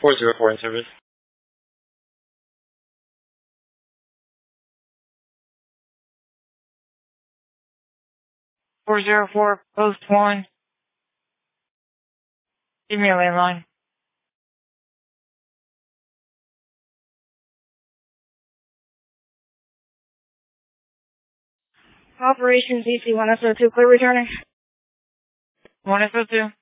404 in service. 404, post 1. Give me a landline. Operations EC 1SO2, clear returning. 1SO2.